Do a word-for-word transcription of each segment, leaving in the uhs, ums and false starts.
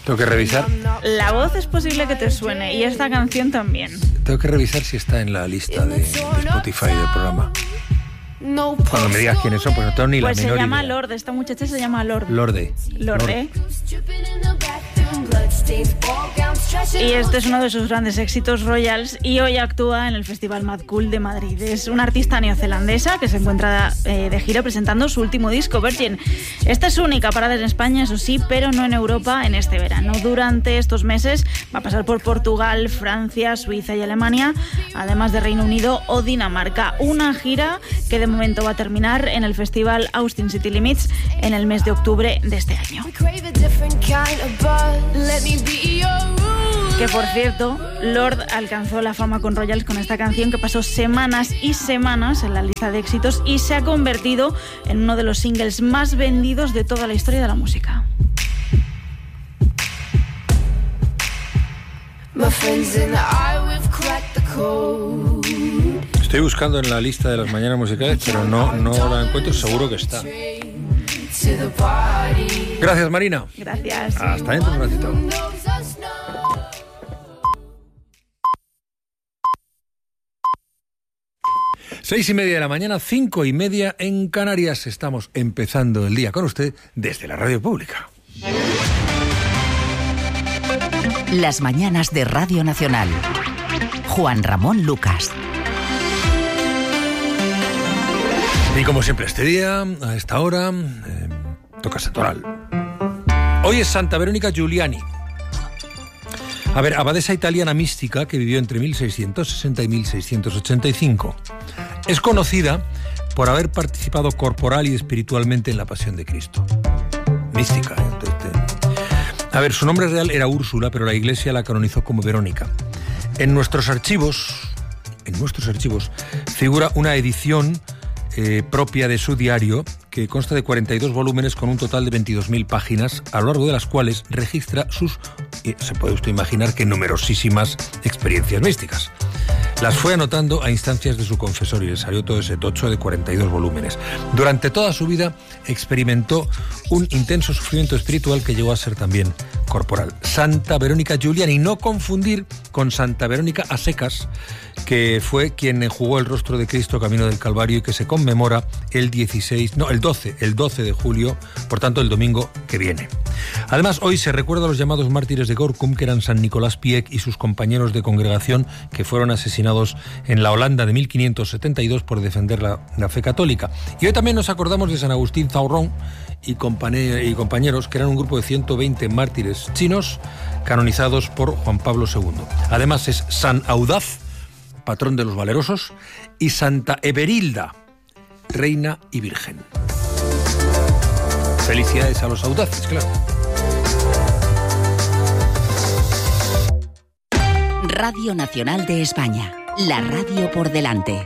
Tengo que revisar. La voz es posible que te suene y esta canción también. Tengo que revisar si está en la lista de, de Spotify del programa. Cuando me digas quiénes son, pues no tengo ni pues la menor idea. Pues se llama Lorde, esta muchacha se llama Lorde. Lorde. Lorde. Y este es uno de sus grandes éxitos royals y hoy actúa en el Festival Mad Cool de Madrid. Es una artista neozelandesa que se encuentra eh, de gira presentando su último disco, Virgin. Esta es su única parada en España, eso sí, pero no en Europa en este verano. Durante estos meses va a pasar por Portugal, Francia, Suiza y Alemania, además de Reino Unido o Dinamarca. Una gira que de momento va a terminar en el Festival Austin City Limits en el mes de octubre de este año. Que por cierto, Lorde alcanzó la fama con Royals con esta canción que pasó semanas y semanas en la lista de éxitos y se ha convertido en uno de los singles más vendidos de toda la historia de la música. Estoy buscando en la lista de las mañanas musicales, pero no, no la encuentro, seguro que está. Gracias, Marina. Gracias. Hasta dentro de un ratito. Seis y media de la mañana, cinco y media en Canarias. Estamos empezando el día con usted desde la radio pública. Las mañanas de Radio Nacional. Juan Ramón Lucas. Y como siempre este día, a esta hora, eh, toca santoral. Hoy es Santa Verónica Giuliani. A ver, abadesa italiana mística que vivió entre mil seiscientos sesenta y mil seiscientos ochenta y cinco. Es conocida por haber participado corporal y espiritualmente en la Pasión de Cristo. Mística, ¿eh? A ver, su nombre real era Úrsula, pero la Iglesia la canonizó como Verónica. En nuestros archivos, en nuestros archivos, figura una edición eh, propia de su diario que consta de cuarenta y dos volúmenes con un total de veintidós mil páginas, a lo largo de las cuales registra sus, eh, se puede usted imaginar que numerosísimas experiencias místicas. Las fue anotando a instancias de su confesor y le salió todo ese tocho de cuarenta y dos volúmenes. Durante toda su vida experimentó un intenso sufrimiento espiritual que llegó a ser también corporal. Santa Verónica Giuliani, no confundir con Santa Verónica a secas, que fue quien enjugó el rostro de Cristo camino del Calvario y que se conmemora el dieciséis, no, el doce, el doce de julio, por tanto el domingo que viene. Además, hoy se recuerda a los llamados mártires de Gorkum, que eran San Nicolás Pieck y sus compañeros de congregación, que fueron asesinados en la Holanda de mil quinientos setenta y dos por defender la, la fe católica. Y hoy también nos acordamos de San Agustín Zaurrón y, compañe- y compañeros, que eran un grupo de ciento veinte mártires chinos canonizados por Juan Pablo segundo. Además es San Audaz, patrón de los valerosos, y Santa Everilda, reina y virgen. Felicidades a los audaces, claro. Radio Nacional de España. La radio por delante.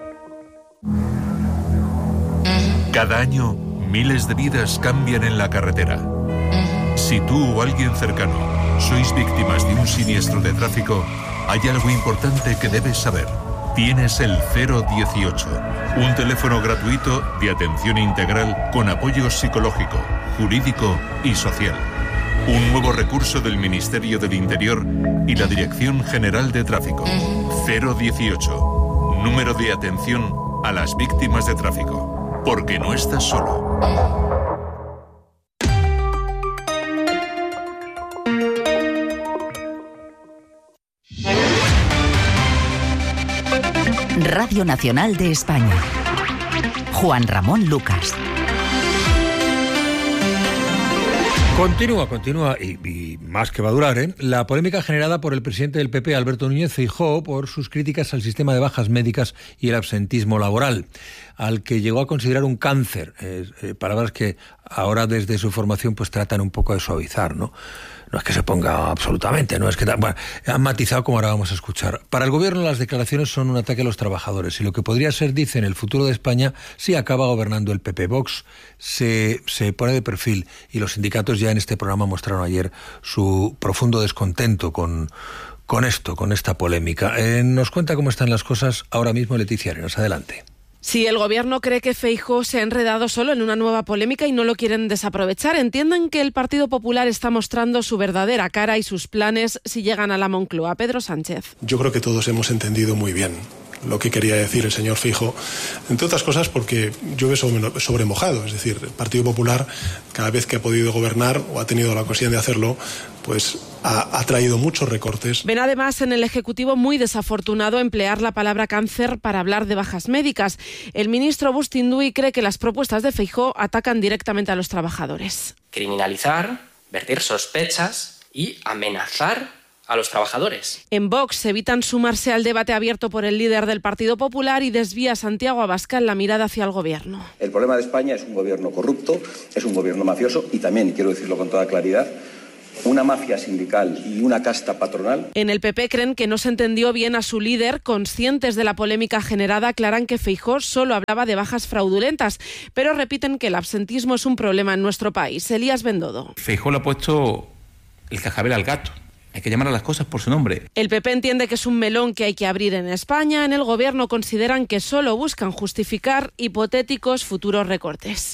Cada año, miles de vidas cambian en la carretera. Si tú o alguien cercano sois víctimas de un siniestro de tráfico, hay algo importante que debes saber. Tienes el cero dieciocho, un teléfono gratuito de atención integral con apoyo psicológico, jurídico y social. Un nuevo recurso del Ministerio del Interior y la Dirección General de Tráfico. cero dieciocho, número de atención a las víctimas de tráfico. Porque no estás solo. Radio Nacional de España. Juan Ramón Lucas. Continúa, continúa, y, y más que va a durar, ¿eh? La polémica generada por el presidente del P P, Alberto Núñez Feijóo, por sus críticas al sistema de bajas médicas y el absentismo laboral, al que llegó a considerar un cáncer. Eh, eh, palabras que ahora desde su formación pues tratan un poco de suavizar, ¿no? No es que se ponga absolutamente, no es que... Bueno, han matizado como ahora vamos a escuchar. Para el gobierno las declaraciones son un ataque a los trabajadores y lo que podría ser, dicen, el futuro de España si acaba gobernando el P P. Vox se, se pone de perfil y los sindicatos ya en este programa mostraron ayer su profundo descontento con, con esto, con esta polémica. Eh, nos cuenta cómo están las cosas ahora mismo Leticia Arenas. Adelante. Sí, el gobierno cree que Feijóo se ha enredado solo en una nueva polémica y no lo quieren desaprovechar. Entienden que el Partido Popular está mostrando su verdadera cara y sus planes si llegan a la Moncloa. Pedro Sánchez. Yo creo que todos hemos entendido muy bien lo que quería decir el señor Feijóo, entre otras cosas porque llueve sobre, sobre mojado. Es decir, el Partido Popular, cada vez que ha podido gobernar o ha tenido la ocasión de hacerlo, pues ha, ha traído muchos recortes. Ven además en el Ejecutivo muy desafortunado emplear la palabra cáncer para hablar de bajas médicas. El ministro Bustinduy cree que las propuestas de Feijóo atacan directamente a los trabajadores. Criminalizar, vertir sospechas y amenazar a los trabajadores. En Vox evitan sumarse al debate abierto por el líder del Partido Popular y desvía Santiago Abascal la mirada hacia el gobierno. El problema de España es un gobierno corrupto, es un gobierno mafioso y también, y quiero decirlo con toda claridad, una mafia sindical y una casta patronal. En el P P creen que no se entendió bien a su líder. Conscientes de la polémica generada, aclaran que Feijóo solo hablaba de bajas fraudulentas, pero repiten que el absentismo es un problema en nuestro país. Elías Bendodo. Feijóo le ha puesto el cascabel al gato. Hay que llamar a las cosas por su nombre. El P P entiende que es un melón que hay que abrir en España. En el gobierno consideran que solo buscan justificar hipotéticos futuros recortes.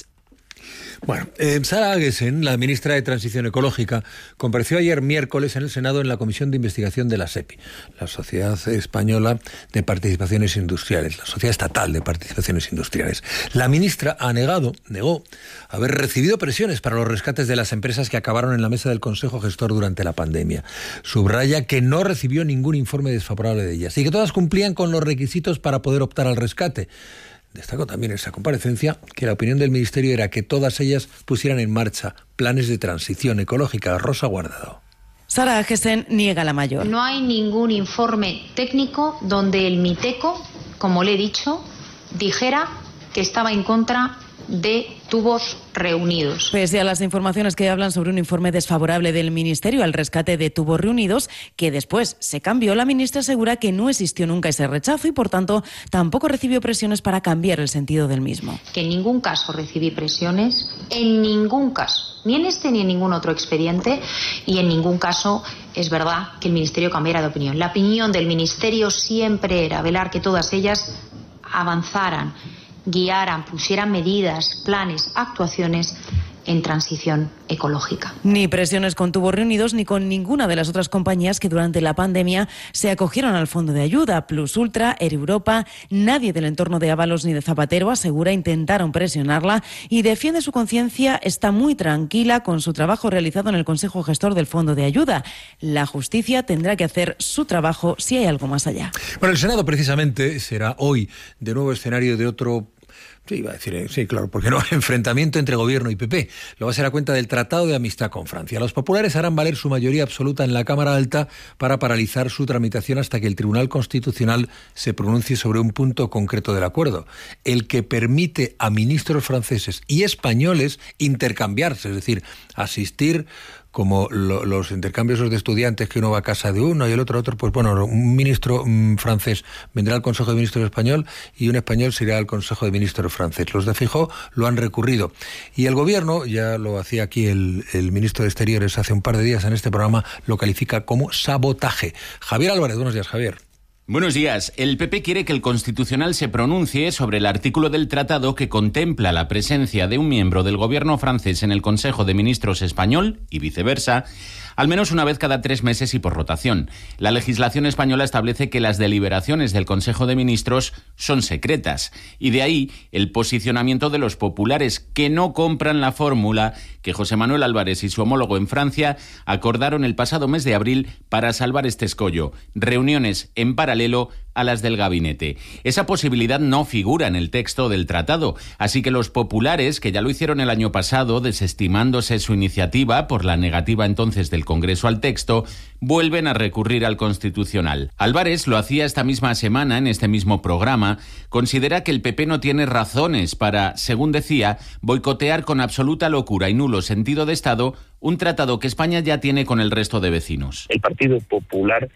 Bueno, eh, Sara Agesen, la ministra de Transición Ecológica, compareció ayer miércoles en el Senado en la Comisión de Investigación de la SEPI, la Sociedad Española de Participaciones Industriales, la Sociedad Estatal de Participaciones Industriales. La ministra ha negado, negó, haber recibido presiones para los rescates de las empresas que acabaron en la mesa del Consejo Gestor durante la pandemia. Subraya que no recibió ningún informe desfavorable de ellas y que todas cumplían con los requisitos para poder optar al rescate. Destacó también en esa comparecencia que la opinión del Ministerio era que todas ellas pusieran en marcha planes de transición ecológica. Rosa Guardado. Sara Agesen niega la mayor. No hay ningún informe técnico donde el MITECO, como le he dicho, dijera que estaba en contra de tubos reunidos. Pese a las informaciones que hablan sobre un informe desfavorable del Ministerio al rescate de tubos reunidos, que después se cambió, la ministra asegura que no existió nunca ese rechazo y, por tanto, tampoco recibió presiones para cambiar el sentido del mismo. Que en ningún caso recibí presiones, en ningún caso, ni en este ni en ningún otro expediente, y en ningún caso es verdad que el Ministerio cambiara de opinión. La opinión del Ministerio siempre era velar que todas ellas avanzaran, guiaran, pusieran medidas, planes, actuaciones en transición ecológica. Ni presiones con tubos reunidos ni con ninguna de las otras compañías que durante la pandemia se acogieron al fondo de ayuda. Plus Ultra, Air Europa, nadie del entorno de Ábalos ni de Zapatero asegura intentaron presionarla y defiende su conciencia, está muy tranquila con su trabajo realizado en el Consejo Gestor del Fondo de Ayuda. La justicia tendrá que hacer su trabajo si hay algo más allá. Bueno, el Senado precisamente será hoy de nuevo escenario de otro... Sí, iba a decir, sí, claro, porque no, enfrentamiento entre gobierno y P P. Lo va a ser a cuenta del Tratado de Amistad con Francia. Los populares harán valer su mayoría absoluta en la Cámara Alta para paralizar su tramitación hasta que el Tribunal Constitucional se pronuncie sobre un punto concreto del acuerdo, el que permite a ministros franceses y españoles intercambiarse, es decir, asistir como lo, los intercambios de estudiantes, que uno va a casa de uno y el otro a otro, pues bueno, un ministro mmm, francés vendrá al Consejo de Ministros español y un español se irá al Consejo de Ministros francés. Los de Feijóo lo han recurrido. Y el gobierno, ya lo hacía aquí el, el ministro de Exteriores hace un par de días en este programa, lo califica como sabotaje. Javier Álvarez, buenos días, Javier. Buenos días. El P P quiere que el Constitucional se pronuncie sobre el artículo del tratado que contempla la presencia de un miembro del gobierno francés en el Consejo de Ministros español y viceversa, al menos una vez cada tres meses y por rotación. La legislación española establece que las deliberaciones del Consejo de Ministros son secretas, y de ahí el posicionamiento de los populares, que no compran la fórmula que José Manuel Álvarez y su homólogo en Francia acordaron el pasado mes de abril para salvar este escollo: reuniones en paralelo a las del gabinete. Esa posibilidad no figura en el texto del tratado, así que los populares, que ya lo hicieron el año pasado, desestimándose su iniciativa por la negativa entonces del Congreso al texto, vuelven a recurrir al Constitucional. Álvarez lo hacía esta misma semana en este mismo programa. Considera que el P P no tiene razones para, según decía, boicotear con absoluta locura y nulo sentido de Estado un tratado que España ya tiene con el resto de vecinos. El Partido Popular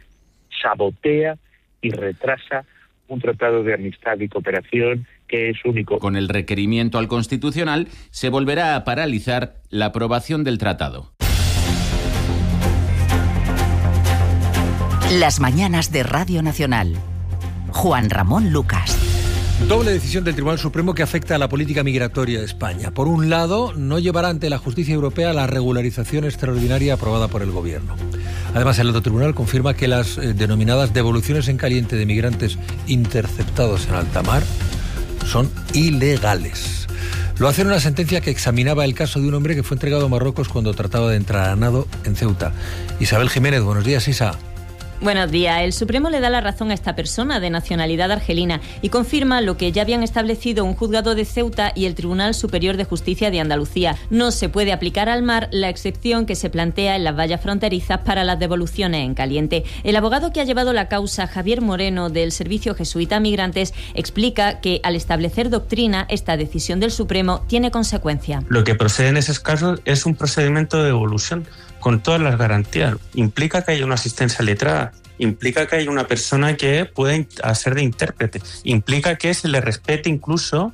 sabotea y retrasa un tratado de amistad y cooperación que es único. Con el requerimiento al Constitucional se volverá a paralizar la aprobación del tratado. Las mañanas de Radio Nacional. Juan Ramón Lucas. Doble decisión del Tribunal Supremo que afecta a la política migratoria de España. Por un lado, no llevará ante la justicia europea la regularización extraordinaria aprobada por el Gobierno. Además, el alto tribunal confirma que las eh, denominadas devoluciones en caliente de migrantes interceptados en alta mar son ilegales. Lo hace en una sentencia que examinaba el caso de un hombre que fue entregado a Marruecos cuando trataba de entrar a nado en Ceuta. Isabel Jiménez, buenos días, Isa. Buenos días. El Supremo le da la razón a esta persona de nacionalidad argelina y confirma lo que ya habían establecido un juzgado de Ceuta y el Tribunal Superior de Justicia de Andalucía. No se puede aplicar al mar la excepción que se plantea en las vallas fronterizas para las devoluciones en caliente. El abogado que ha llevado la causa, Javier Moreno, del Servicio Jesuita Migrantes, explica que al establecer doctrina, esta decisión del Supremo tiene consecuencias. Lo que procede en esos casos es un procedimiento de devolución con todas las garantías. Implica que haya una asistencia letrada, implica que haya una persona que pueda hacer de intérprete, implica que se le respete incluso